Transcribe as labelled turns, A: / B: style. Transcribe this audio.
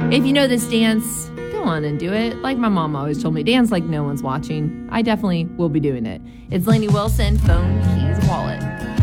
A: If you know this dance, go on and do it. Like my mom always told me, dance like no one's watching. I definitely will be doing it. It's Lainey Wilson, Phone, Keys, Wallet.